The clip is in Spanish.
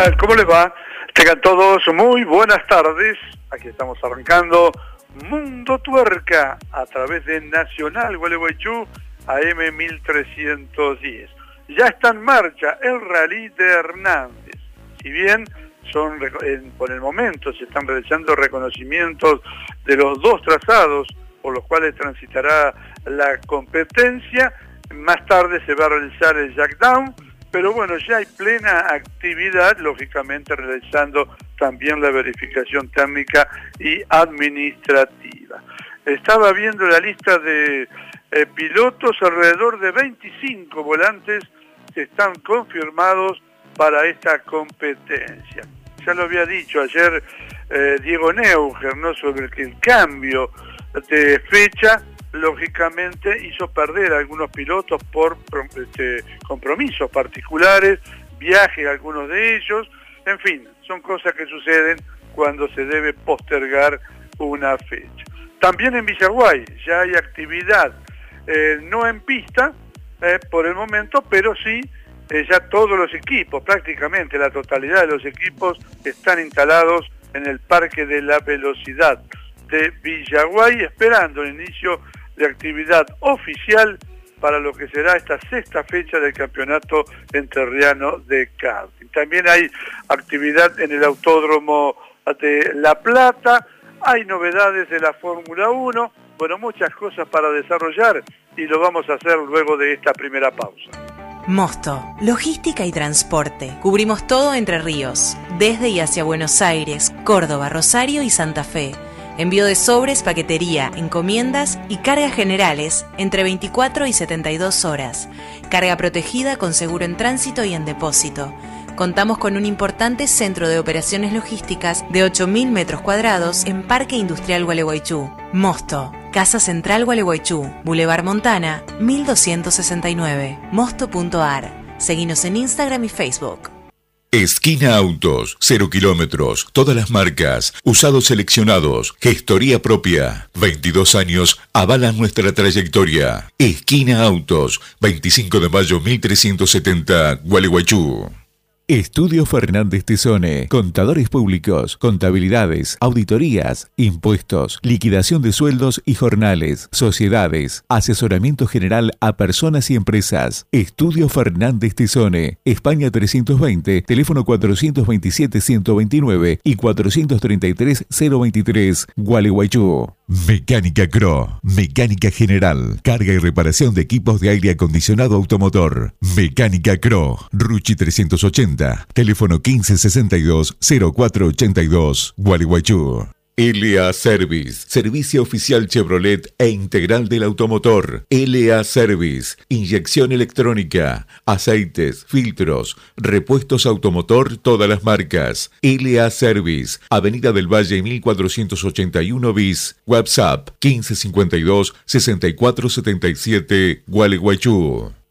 tal? ¿Cómo les va? Tengan todos muy buenas tardes. Aquí estamos arrancando Mundo Tuerca a través de Nacional Gualeguaychú AM 1310. Ya está en marcha el Rally de Hernández. Si bien por el momento se están realizando reconocimientos de los dos trazados por los cuales transitará la competencia, más tarde se va a realizar el jackdown, pero bueno, ya hay plena actividad, lógicamente realizando también la verificación técnica y administrativa. Estaba viendo la lista de pilotos, alrededor de 25 volantes que están confirmados para esta competencia. Ya lo había dicho ayer Diego Neuger, ¿no?, sobre que el cambio de fecha lógicamente hizo perder a algunos pilotos por compromisos particulares, viajes algunos de ellos, en fin, son cosas que suceden cuando se debe postergar una fecha. También en Villaguay ya hay actividad, no en pista por el momento, pero sí ya todos los equipos, prácticamente la totalidad de los equipos están instalados en el Parque de la Velocidad de Villaguay, esperando el inicio de actividad oficial para lo que será esta sexta fecha del campeonato entrerriano de karting. También hay actividad en el Autódromo de La Plata, hay novedades de la Fórmula 1, bueno, muchas cosas para desarrollar y lo vamos a hacer luego de esta primera pausa. Mosto, logística y transporte. Cubrimos todo Entre Ríos, desde y hacia Buenos Aires, Córdoba, Rosario y Santa Fe. Envío de sobres, paquetería, encomiendas y cargas generales entre 24 y 72 horas. Carga protegida con seguro en tránsito y en depósito. Contamos con un importante centro de operaciones logísticas de 8.000 metros cuadrados en Parque Industrial Gualeguaychú. Mosto, Casa Central Gualeguaychú, Boulevard Montana, 1269, mosto.ar. Seguinos en Instagram y Facebook. Esquina Autos, 0 kilómetros, todas las marcas, usados seleccionados, gestoría propia. 22 años avalan nuestra trayectoria. Esquina Autos, 25 de mayo 1370, Gualeguaychú. Estudio Fernández Tesone, contadores públicos, contabilidades, auditorías, impuestos, liquidación de sueldos y jornales, sociedades, asesoramiento general a personas y empresas. Estudio Fernández Tesone, España 320, teléfono 427-129 y 433-023, Gualeguaychú. Mecánica Cro, mecánica general, carga y reparación de equipos de aire acondicionado automotor. Mecánica Cro, Ruchi 380, teléfono 1562-0482, Gualeguaychú. LA Service, servicio oficial Chevrolet e integral del automotor. LA Service, inyección electrónica, aceites, filtros, repuestos automotor, todas las marcas. LA Service, Avenida del Valle 1481 bis, WhatsApp 1552-6477, Gualeguaychú.